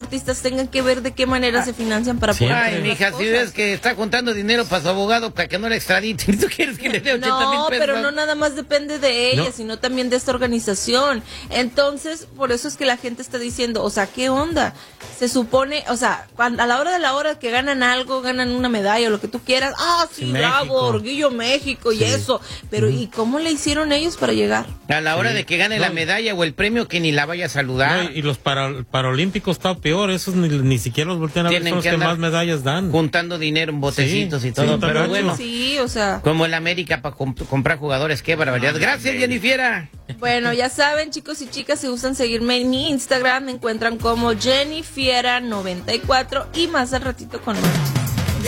deportistas tengan que ver de qué manera se financian para poder Ay, mija, si ves que está juntando dinero para su abogado para que no le extradite, ¿tú quieres que le dé 80,000 pesos? No, pero no nada más depende de ella, sino también de esta organización. Entonces, por eso es que la gente está diciendo, o sea, ¿qué onda? Se supone, o sea, a la hora de la hora que ganan algo, ganan una medalla o lo que tú quieras, sí, bravo, orgullo México y eso, pero ¿y cómo le hicieron ellos para llegar? A la hora de que gane la medalla o el premio, que ni la vaya a saludar. No, y los paralímpicos está peor, esos ni siquiera los voltean a ver, son los que más medallas dan. Juntando dinero en botecitos y todo, pero bueno. Sí, o sea. Como el América para comprar jugadores, qué barbaridad. Gracias, Jennifer. Bueno, ya saben, chicos y chicas, si gustan seguirme en mi Instagram, me encuentran como Jennifiera94 y más al ratito con más.